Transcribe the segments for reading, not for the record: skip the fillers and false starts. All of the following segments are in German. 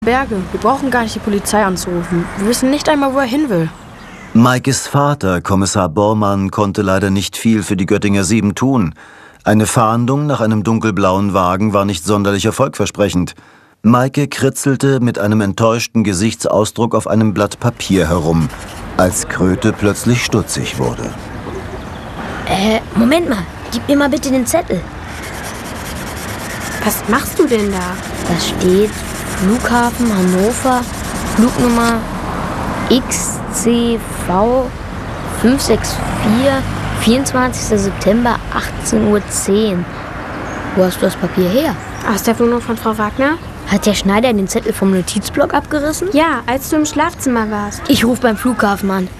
Berge. Wir brauchen gar nicht die Polizei anzurufen. Wir wissen nicht einmal, wo er hin will. Maikes Vater, Kommissar Bormann, konnte leider nicht viel für die Göttinger 7 tun. Eine Fahndung nach einem dunkelblauen Wagen war nicht sonderlich erfolgversprechend. Maike kritzelte mit einem enttäuschten Gesichtsausdruck auf einem Blatt Papier herum, als Kröte plötzlich stutzig wurde. Moment mal. Gib mir mal bitte den Zettel. Was machst du denn da? Da steht Flughafen Hannover, Flugnummer XCV 564, 24. September, 18:10 Uhr. Wo hast du das Papier her? Aus der Wohnung von Frau Wagner? Hat der Schneider den Zettel vom Notizblock abgerissen? Ja, als du im Schlafzimmer warst. Ich rufe beim Flughafen an.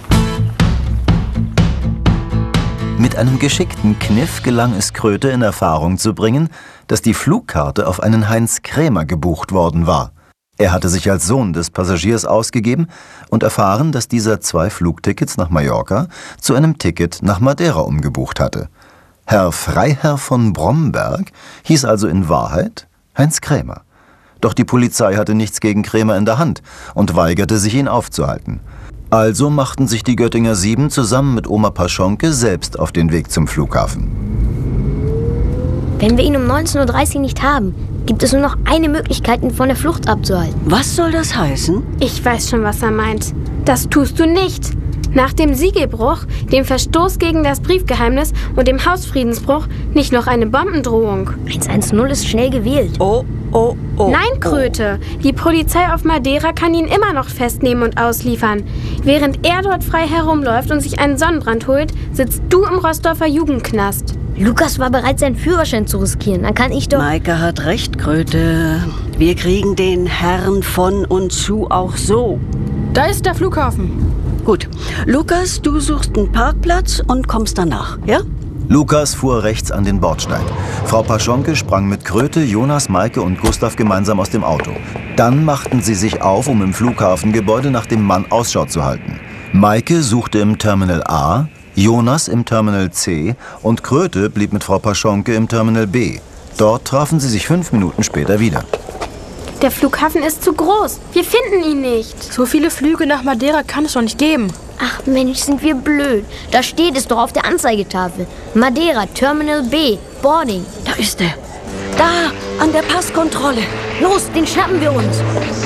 Mit einem geschickten Kniff gelang es Kröte in Erfahrung zu bringen, dass die Flugkarte auf einen Heinz Krämer gebucht worden war. Er hatte sich als Sohn des Passagiers ausgegeben und erfahren, dass dieser 2 Flugtickets nach Mallorca zu einem Ticket nach Madeira umgebucht hatte. Herr Freiherr von Bromberg hieß also in Wahrheit Heinz Krämer. Doch die Polizei hatte nichts gegen Krämer in der Hand und weigerte sich, ihn aufzuhalten. Also machten sich die Göttinger 7 zusammen mit Oma Paschonke selbst auf den Weg zum Flughafen. Wenn wir ihn um 19:30 Uhr nicht haben, gibt es nur noch eine Möglichkeit, ihn von der Flucht abzuhalten. Was soll das heißen? Ich weiß schon, was er meint. Das tust du nicht. Nach dem Siegelbruch, dem Verstoß gegen das Briefgeheimnis und dem Hausfriedensbruch nicht noch eine Bombendrohung. 110 ist schnell gewählt. Oh. Nein, Kröte. Die Polizei auf Madeira kann ihn immer noch festnehmen und ausliefern. Während er dort frei herumläuft und sich einen Sonnenbrand holt, sitzt du im Rossdorfer Jugendknast. Lukas war bereit, seinen Führerschein zu riskieren. Dann kann ich doch... Maike hat recht, Kröte. Wir kriegen den Herrn von und zu auch so. Da ist der Flughafen. Gut. Lukas, du suchst einen Parkplatz und kommst danach, ja? Lukas fuhr rechts an den Bordsteig. Frau Paschonke sprang mit Kröte, Jonas, Maike und Gustav gemeinsam aus dem Auto. Dann machten sie sich auf, um im Flughafengebäude nach dem Mann Ausschau zu halten. Maike suchte im Terminal A, Jonas im Terminal C und Kröte blieb mit Frau Paschonke im Terminal B. Dort trafen sie sich 5 Minuten später wieder. Der Flughafen ist zu groß. Wir finden ihn nicht. So viele Flüge nach Madeira kann es doch nicht geben. Ach Mensch, sind wir blöd. Da steht es doch auf der Anzeigetafel. Madeira, Terminal B, Boarding. Da ist er. Da, an der Passkontrolle. Los, den schnappen wir uns.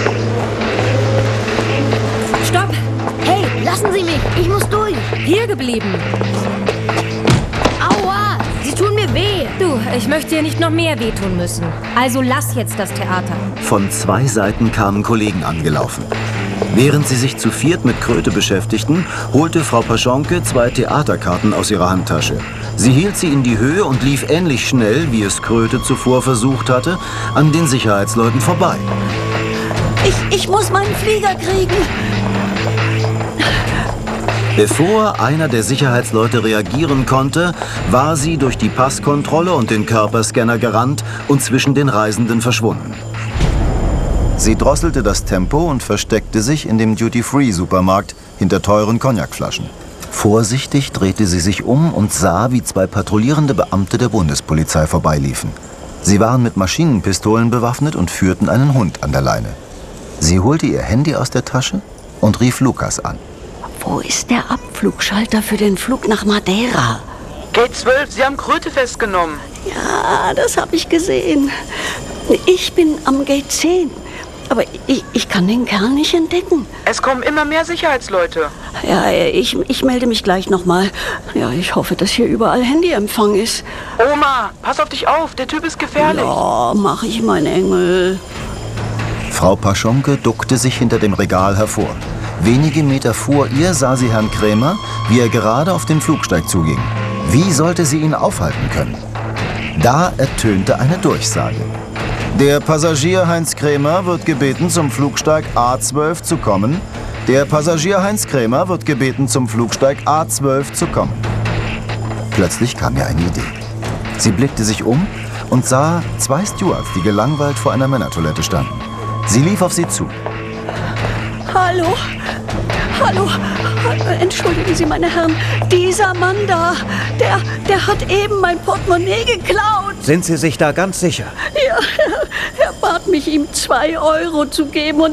Stopp! Hey, lassen Sie mich. Ich muss durch. Hier geblieben. Aua, Sie tun mir weh. Du, ich möchte dir nicht noch mehr wehtun müssen. Also lass jetzt das Theater. Von 2 Seiten kamen Kollegen angelaufen. Während sie sich zu 4 mit Kröte beschäftigten, holte Frau Paschonke 2 Theaterkarten aus ihrer Handtasche. Sie hielt sie in die Höhe und lief ähnlich schnell, wie es Kröte zuvor versucht hatte, an den Sicherheitsleuten vorbei. Ich muss meinen Flieger kriegen. Bevor einer der Sicherheitsleute reagieren konnte, war sie durch die Passkontrolle und den Körperscanner gerannt und zwischen den Reisenden verschwunden. Sie drosselte das Tempo und versteckte sich in dem Duty-Free-Supermarkt hinter teuren Cognacflaschen. Vorsichtig drehte sie sich um und sah, wie 2 patrouillierende Beamte der Bundespolizei vorbeiliefen. Sie waren mit Maschinenpistolen bewaffnet und führten einen Hund an der Leine. Sie holte ihr Handy aus der Tasche und rief Lukas an. Wo ist der Abflugschalter für den Flug nach Madeira? Gate 12, Sie haben Kröte festgenommen. Ja, das habe ich gesehen. Ich bin am Gate 10. Aber ich kann den Kerl nicht entdecken. Es kommen immer mehr Sicherheitsleute. Ja, ich melde mich gleich nochmal. Ja, ich hoffe, dass hier überall Handyempfang ist. Oma, pass auf dich auf, der Typ ist gefährlich. Ja, mach ich, mein Engel. Frau Paschonke duckte sich hinter dem Regal hervor. Wenige Meter vor ihr sah sie Herrn Krämer, wie er gerade auf den Flugsteig zuging. Wie sollte sie ihn aufhalten können? Da ertönte eine Durchsage. Der Passagier Heinz Krämer wird gebeten, zum Flugsteig A12 zu kommen. Der Passagier Heinz Krämer wird gebeten, zum Flugsteig A12 zu kommen. Plötzlich kam ihr eine Idee. Sie blickte sich um und sah 2 Stewards, die gelangweilt vor einer Männertoilette standen. Sie lief auf sie zu. Hallo? Hallo? Entschuldigen Sie, meine Herren. Dieser Mann da, der hat eben mein Portemonnaie geklaut. Sind Sie sich da ganz sicher? Ja, Herr bat mich, ihm 2 Euro zu geben. Und